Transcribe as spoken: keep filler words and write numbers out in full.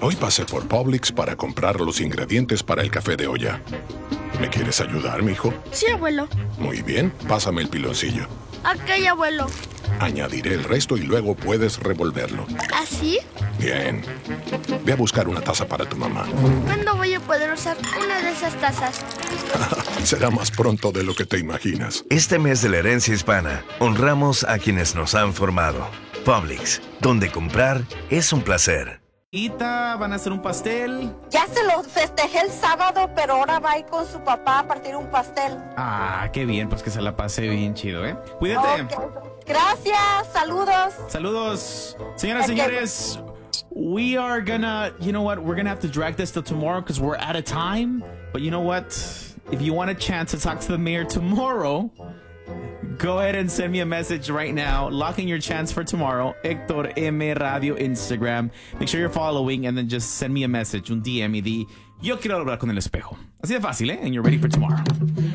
Hoy pasé por Publix para comprar los ingredientes para el café de olla. ¿Me quieres ayudar, mijo? Sí, abuelo. Muy bien, pásame el piloncillo. Ok, abuelo. Añadiré el resto y luego puedes revolverlo. ¿Así? Bien. Ve a buscar una taza para tu mamá. ¿Cuándo voy a poder usar una de esas tazas? Será más pronto de lo que te imaginas. Este mes de la herencia hispana, honramos a quienes nos han formado. Publix, donde comprar es un placer. Van a hacer un pastel. Ya se lo festejé el sábado, pero ahora va a ir con su papá a partir un pastel. Ah, qué bien, pues que se la pase bien chido, ¿eh? Cuídate. Okay. Gracias, saludos. Saludos. Señoras y Okay. señores, we are gonna, you know what, we're gonna have to drag this till tomorrow because we're out of time. But you know what? If you want a chance to talk to the mayor tomorrow, go ahead and send me a message right now. Lock in your chance for tomorrow. Héctor M. Radio Instagram. Make sure you're following and then just send me a message, un D M y di, yo quiero hablar con el espejo. Así de fácil, ¿eh? And you're ready for tomorrow.